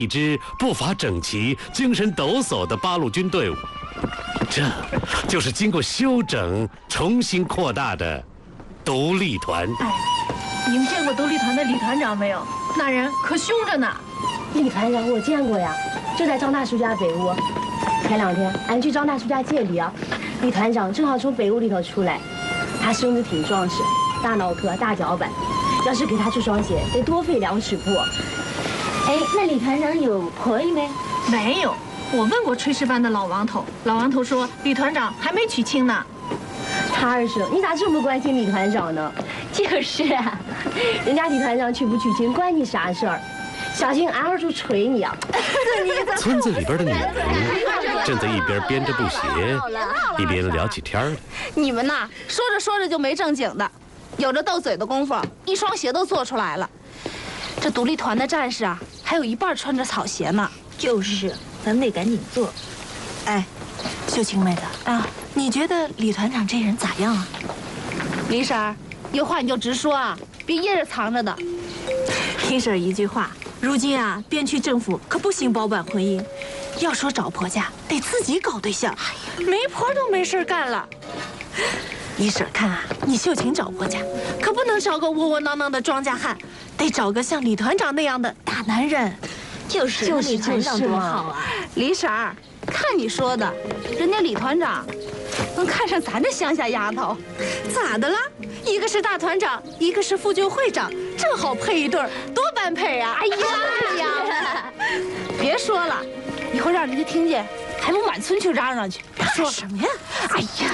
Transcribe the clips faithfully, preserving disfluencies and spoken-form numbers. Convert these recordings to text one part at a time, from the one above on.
一支步伐整齐、精神抖擞的八路军队伍。这就是经过修整、重新扩大的独立团。 哎，你们见过独立团的李团长没有？那人可凶着呢。 李团长我见过呀，就在张大叔家北屋。前两天俺去张大叔家借礼啊，李团长正好从北屋里头出来。他身子挺壮实，大脑壳、大脚板，要是给他出双鞋，得多费两尺布。 哎，那李团长有婆姨没？ 没有。我问过炊事班的老王头，老王头说李团长还没娶亲呢。 他二婶，你咋这么关心李团长呢？ 就是啊， 人家李团长娶不娶亲关你啥事儿？小心俺二叔捶你啊！ 村子里边的女人正在一边编着布鞋，一边聊起天儿。 你们呐，说着说着就没正经的，有着斗嘴的功夫，一双鞋都做出来了。这独立团的战士啊，还有一半穿着草鞋呢。 就是，咱得赶紧做。哎，秀清妹子啊，你觉得李团长这人咋样啊？ 李婶儿，有话你就直说啊，别掖着藏着的。 听婶儿一句话，如今啊，边区政府可不兴包办婚姻，要说找婆家，得自己搞对象，媒婆都没事干了。李婶儿看啊，你秀琴找婆家，可不能找个窝窝囊囊的庄稼汉，得找个像李团长那样的大男人。 就是就是李团长多好啊！李婶儿，看你说的，人家李团长能看上咱这乡下丫头， 咋的了？一个是大团长，一个是妇救会长，正好配一对儿，多般配啊！ 哎呀呀，别说了，一会儿让人家听见，还不满村去嚷嚷去。 说什么呀？哎呀，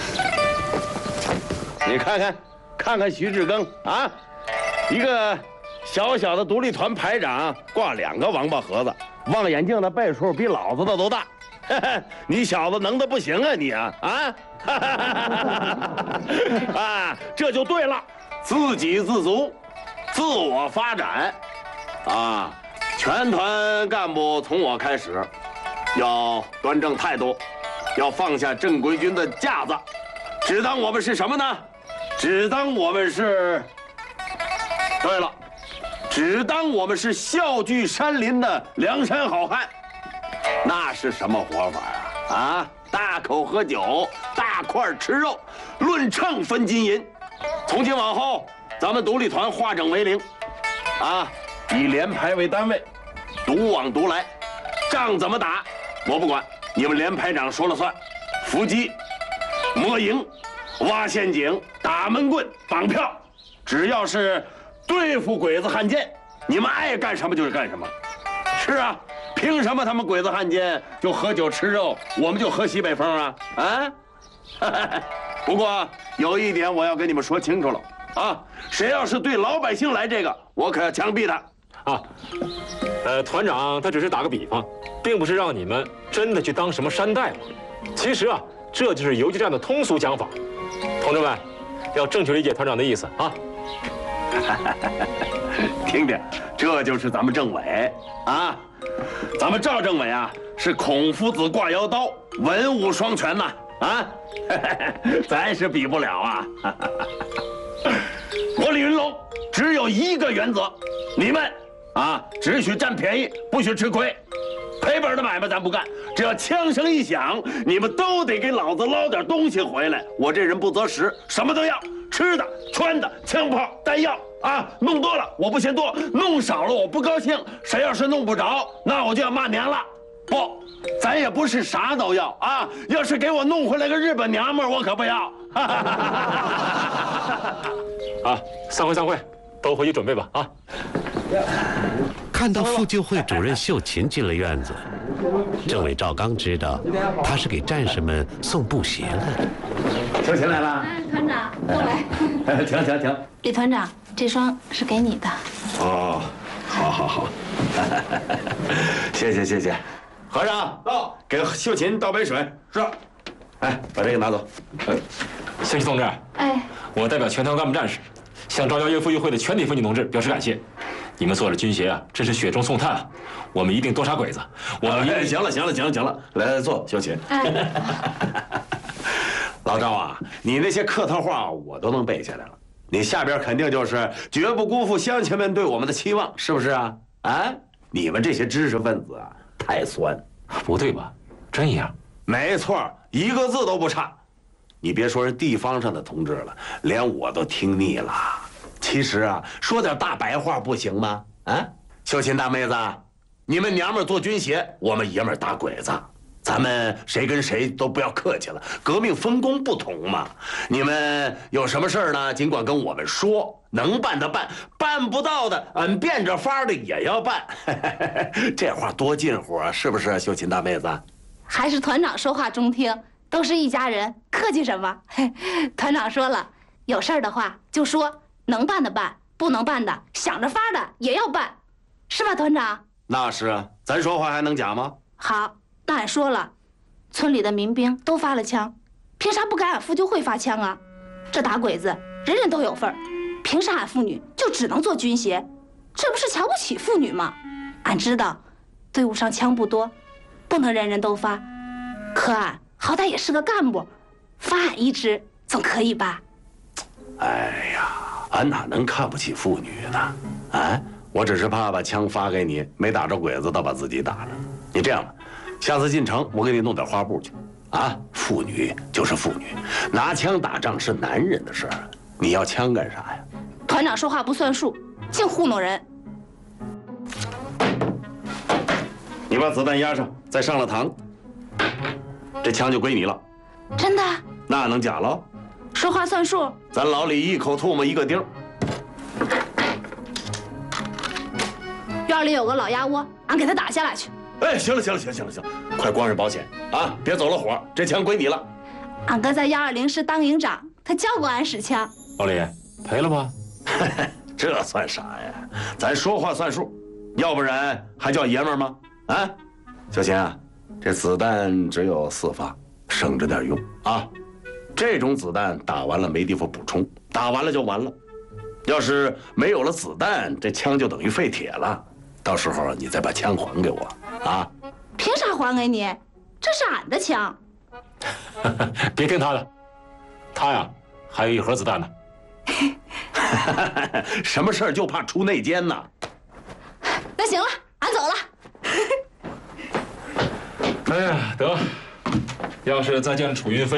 你看看，看看徐志庚啊，一个小小的独立团排长，挂两个王八盒子，望远镜的倍数比老子的都大。你小子能的不行啊你啊啊！啊，这就对了，自给自足，自我发展，啊，全团干部从我开始，要端正态度，要放下正规军的架子，只当我们是什么呢？只当我们是，对了，只当我们是笑聚山林的梁山好汉。那是什么活法啊？啊，大口喝酒，大块吃肉，论秤分金银。从今往后，咱们独立团化整为零，啊，以连排为单位，独往独来，仗怎么打我不管，你们连排长说了算。伏击、摸营、挖陷阱、打闷棍、绑票，只要是对付鬼子汉奸，你们爱干什么就是干什么。是啊。凭什么他们鬼子汉奸就喝酒吃肉，我们就喝西北风啊？啊！不过有一点我要跟你们说清楚了啊，谁要是对老百姓来这个，我可要枪毙他。 啊，呃，团长他只是打个比方，并不是让你们真的去当什么山大王。其实啊，这就是游击战的通俗讲法。同志们，要正确理解团长的意思啊。 听听，这就是咱们政委啊。咱们赵政委啊，是孔夫子挂腰刀，文武双全呐！啊，咱是比不了啊！我李云龙只有一个原则，你们啊，只许占便宜，不许吃亏。赔本的买卖咱不干，只要枪声一响，你们都得给老子捞点东西回来。我这人不择时，什么都要，吃的、穿的、枪炮、弹药。啊，弄多了我不嫌多，弄少了我不高兴。谁要是弄不着，那我就要骂娘了。不，咱也不是啥都要啊。要是给我弄回来个日本娘们儿，我可不要。 啊，散会散会，都回去准备吧啊。 看到妇救会主任秀琴进了院子，政委赵刚知道他是给战士们送布鞋来了。 秀琴来了， 哎，团长，过来。 请请请。 李团长，这双是给你的。 哦，好好好，谢谢谢谢。和尚到，给秀琴倒杯水。是。哎，把这个拿走。 呃，秀琴同志， 哎， 我代表全团干部战士，向张家岳妇育会的全体妇女同志表示感谢。你们做的军鞋啊，真是雪中送炭啊！我们一定多杀鬼子。我们哎，行了行了行了行了，来来坐，秀琴。 哎， 老赵啊，你那些客套话我都能背下来了。你下边肯定就是绝不辜负乡亲们对我们的期望，是不是啊？啊？ 你们这些知识分子啊，太酸。 不对吧？真一样？ 没错，一个字都不差。你别说是地方上的同志了，连我都听腻了。其实啊，说点大白话不行吗？啊，秀琴大妹子，你们娘们做军鞋，我们爷们打鬼子。咱们谁跟谁都不要客气了，革命分工不同嘛。你们有什么事儿呢？尽管跟我们说，能办的办，办不到的，俺变着法的也要办。这话多近乎啊，是不是啊，秀琴大妹子？ 还是团长说话中听，都是一家人，客气什么？团长说了，有事儿的话就说，能办的办，不能办的想着法的也要办，是吧，团长？ 那是啊，咱说话还能假吗？ 好。那俺说了，村里的民兵都发了枪，凭啥不给俺妇救会发枪啊？这打鬼子人人都有份儿，凭啥俺妇女就只能做军鞋？这不是瞧不起妇女吗？俺知道，队伍上枪不多，不能人人都发，可俺好歹也是个干部，发俺一支总可以吧？ 哎呀，俺哪能看不起妇女呢？啊，我只是怕把枪发给你，没打着鬼子倒把自己打了。你这样吧。下次进城，我给你弄点花布去，啊，妇女就是妇女，拿枪打仗是男人的事儿，你要枪干啥呀？ 团长说话不算数，净糊弄人。 你把子弹压上，再上了膛，这枪就归你了。 真的？ 那能假喽？ 说话算数。 咱老李一口唾沫一个钉儿。 院里有个老鸭窝，俺给他打下来去。 哎，行了行了行了行了行了，快关上保险啊！别走了火，这枪归你了。 俺哥在幺二零师当营长，他教过俺使枪。 老李，赔了吧？ 这算啥呀？咱说话算数，要不然还叫爷们儿吗？啊，小琴啊，这子弹只有四发，省着点用啊。这种子弹打完了没地方补充，打完了就完了。要是没有了子弹，这枪就等于废铁了。到时候你再把枪还给我啊！ 凭啥还给你？这是俺的枪。 别听他的，他呀还有一盒子弹呢。 什么事儿就怕出内奸呢？ 那行了，俺走了。 哎呀，得，要是再见楚云飞。